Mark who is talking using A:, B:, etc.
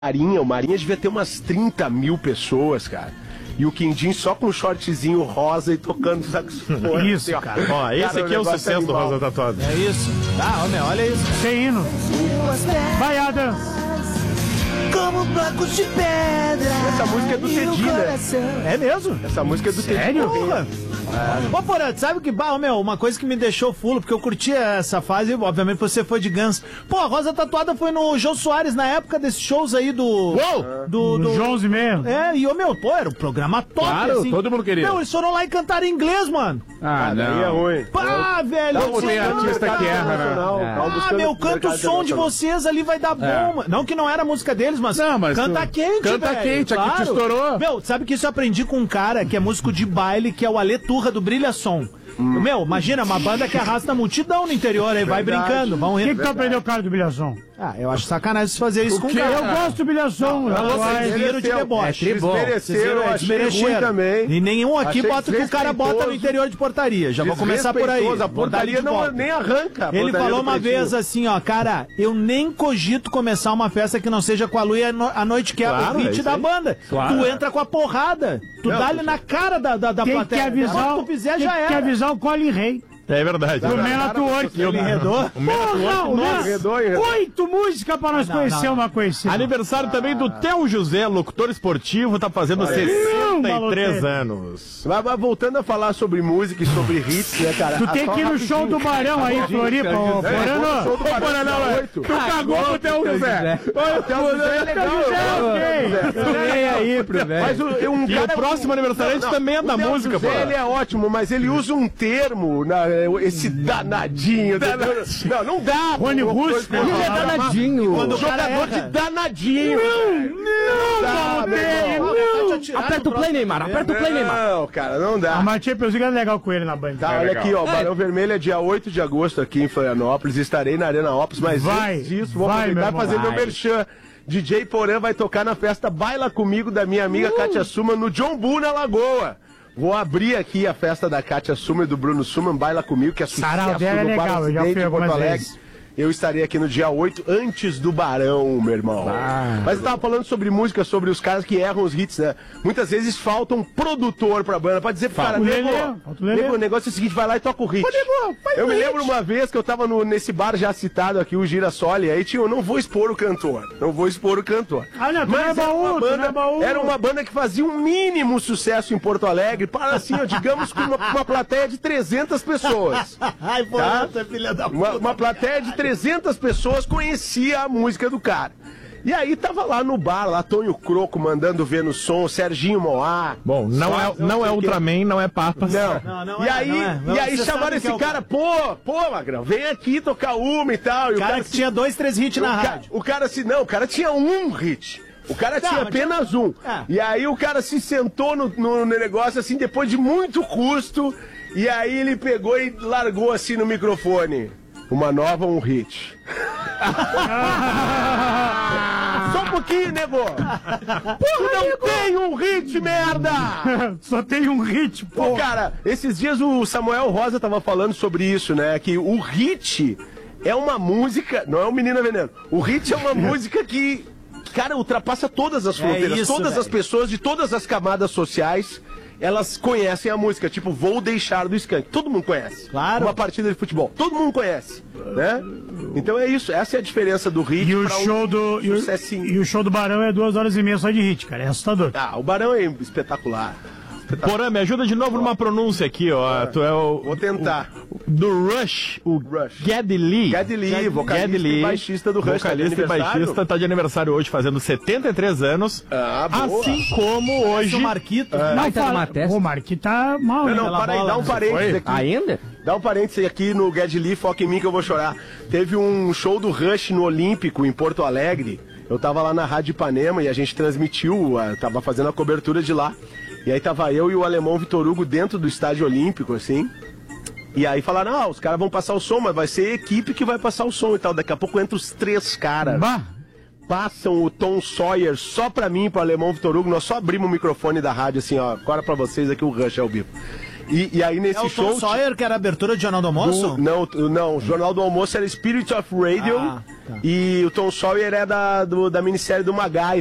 A: Marinha, o Marinha devia ter umas 30 mil pessoas, cara. E o Quindim só com um shortzinho rosa e tocando saxofone.
B: Isso,
A: assim,
B: cara.
C: Ó, esse aqui é o sucesso do Rosa Tatuada.
B: É isso. Tá, meu, olha isso.
D: Tem hino. Vai, Adam.
E: Como blocos de pedra.
A: Essa música é do Teddy, né?
B: É mesmo?
A: Essa música é do Teddy.
B: Sério? Porra. Ô, Porã, sabe que, meu, uma coisa que me deixou fulo, porque eu curtia essa fase, obviamente você foi de Guns. Pô, a Rosa Tatuada foi no Jô Soares na época desses shows aí do...
C: Uou!
B: Do
D: João Zimmer.
B: É, e, pô, era um programa top,
C: Claro,
B: assim.
C: todo mundo queria.
B: Meu, eles foram lá e cantaram em inglês, mano.
C: Ah,
A: Aí é ruim.
B: Pá, velho.
C: Não, tem artista que erra, né?
B: Ah, meu, canta o som de vocês ali, vai dar bom, mano. Não que não era a música deles, mas,
C: Não, mas
B: canta quente,
C: canta
B: velho.
C: quente, aqui te estourou.
B: Meu, sabe que isso eu aprendi com um cara que é músico de baile, que é o Ale Turra do Brilha Som. Meu, imagina, uma banda que arrasta a multidão no interior aí, vai brincando, vão
D: O que
B: rir.
D: tu aprendeu, cara, do bilhação?
B: Ah, eu acho sacanagem se fazer isso com um cara.
D: Eu gosto do bilhação.
B: Vocês viram de deboche.
A: Desmereceram, achei ruim
B: Desmereceram.
A: também.
B: E nenhum aqui
A: Achei
B: bota o que o cara bota no
A: desrespeitoso.
B: interior de portaria. Já vou começar por aí.
A: A portaria não nem arranca. a
B: Ele
A: portaria
B: falou
A: do
B: uma
A: Pretinho.
B: vez assim, ó, cara, eu nem cogito começar uma festa que não seja com a Luia a noite que é
C: Claro,
B: o
C: é
B: hit
C: isso
B: da
C: aí.
B: banda.
C: Claro.
B: Tu entra com a porrada. Tu dá-lhe na cara da
D: Tem que
B: plateia.
D: avisar,
B: Quando tu fizer,
D: tem
B: já
D: que
B: era.
D: avisar o Colin Rey.
C: É verdade.
D: O Man at Work.
B: Ele enredou.
D: Porra, o Man.
A: enredou.
D: 8 músicas pra nós conhecer
B: não.
D: uma conhecida.
C: Aniversário também do Theo José, locutor esportivo, tá fazendo 63 anos.
A: Mas voltando a falar sobre música e sobre hits, né, cara?
D: Tu tem que ir no show do Barão aí, Floripa, ô Porano.
A: Show do Barão,
C: Tu cagou pro Theo José.
A: O Theo José é legal.
D: Vem
E: aí pro velho.
A: Mas um
C: E o próximo aniversariante também é da música, pô.
A: Ele é ótimo, mas ele usa um termo, esse danadinho. Não dá.
D: Rony Russo.
E: Ele é danadinho.
B: Quando o cara
A: Jogador de
B: erra.
A: danadinho.
E: Aperta o play, Neymar. Aperta o play, Neymar.
A: Não, cara, não dá.
D: A Champions League é legal com ele na banda.
A: Tá, olha aqui, ó, Barão Vermelho é dia 8 de agosto aqui em Florianópolis, estarei na Arena Opus, mas
D: Vai,
A: antes disso, vou
D: vai,
A: aproveitar e
D: meu
A: fazer
D: irmão,
A: meu merchan. DJ Porã vai tocar na festa Baila Comigo da minha amiga Kátia Suma no John Bull, na Lagoa. Vou abrir aqui a festa da Kátia Suma e do Bruno Suman, Baila Comigo, que é sucesso
D: Sarau dela é
A: no
D: legal,
A: Bar
D: eu já
A: Acidente
D: fui
A: em Porto
D: algumas
A: Alegre.
D: vezes.
A: Eu estarei aqui no dia 8, antes do Barão, meu irmão. Mas eu tava falando sobre música, sobre os caras que erram os hits, né? Muitas vezes falta um produtor pra banda, pra dizer pro cara,
D: Lelê,
A: nego,
D: falta o Lelê.
A: o negócio é o seguinte, vai lá e toca o hit. Eu me lembro uma vez que eu tava nesse bar já citado aqui, o Girassol, e aí tinha, eu não vou expor o cantor,
D: Ah, não, tu não é
A: Mas era
D: baú,
A: uma
D: tu não é
A: banda,
D: baú.
A: era uma banda que fazia um mínimo sucesso em Porto Alegre, para assim, ó, digamos, com uma plateia de 300 pessoas.
B: Ai, pô,
A: Tá?
B: filha da puta.
A: Uma plateia de 300 pessoas conhecia a música do cara. E aí tava lá no bar, lá Tonho Croco mandando ver no som, Serginho Moá.
C: Bom, não é Ultraman, não é Papas.
B: Não
A: E
B: é,
A: aí,
B: não é.
A: e aí
B: Você
A: chamaram
B: sabe que
A: esse
B: é o-
A: cara, pô, Magrão, vem aqui tocar uma e tal. E o
B: Cara que tinha 2, 3 hits na rádio.
A: o cara o cara tinha um hit. O cara
B: Tá,
A: tinha
B: mas
A: apenas um.
B: É.
A: E aí o cara se sentou no negócio assim, depois de muito custo, e aí ele pegou e largou assim no microfone. Uma nova, um hit. Só um pouquinho, nego! Tu não tem um hit, merda!
D: Só tem um hit,
A: Pô,
D: pô.
A: cara, esses dias o Samuel Rosa tava falando sobre isso, né? Que o hit é uma música. Não é o Menina Veneno. O hit é uma música que, cara, ultrapassa todas as fronteiras.
B: isso,
A: Todas as
B: velho.
A: pessoas de todas as camadas sociais. Elas conhecem a música, tipo, Vou Deixar do Skank. Todo mundo conhece.
B: Claro.
A: Uma partida de futebol. Todo mundo conhece, né? Então é isso. Essa é a diferença do hit
D: E o
A: pra
D: show do.
A: sucessinho.
D: E o show do Barão é 2h30 só de hit, cara. É assustador.
A: Ah, o Barão é espetacular.
C: Porã, me ajuda de novo numa pronúncia aqui, ó. Tu é o.
A: Vou tentar.
C: Do Rush, o
A: Rush.
C: Geddy Lee.
A: Geddy Lee, vocalista e baixista do Rush. Tá de
C: Vocalista e
A: aniversário?
C: baixista, tá de aniversário hoje, fazendo 73 anos.
A: Ah, boa.
C: Assim como hoje.
B: O Marquito.
D: Não,
E: tá numa testa.
D: O Marquinhos tá mal, né?
A: Não, para aí,
B: bola,
A: dá um
B: né?
A: parênteses aqui.
E: Ainda?
A: Dá um parênteses aqui no Geddy Lee, foca em mim que eu vou chorar. Teve um show do Rush no Olímpico, em Porto Alegre. Eu tava lá na Rádio Ipanema e a gente transmitiu, tava fazendo a cobertura de lá. E aí tava eu e o alemão Vitor Hugo dentro do estádio olímpico, assim. E aí falaram, os caras vão passar o som, mas vai ser a equipe que vai passar o som e tal. Daqui a pouco entra os 3 caras.
D: Bah.
A: Passam o Tom Sawyer só pra mim, pro alemão Vitor Hugo. Nós só abrimos o microfone da rádio, assim, ó. Agora pra vocês aqui o Rush ao vivo. E aí nesse
B: É o
A: show...
B: Tom Sawyer, que era a abertura do Jornal do Almoço?
A: Não, o Jornal do Almoço era Spirit of Radio.
B: Ah, tá.
A: E o Tom Sawyer é da minissérie do MacGyver.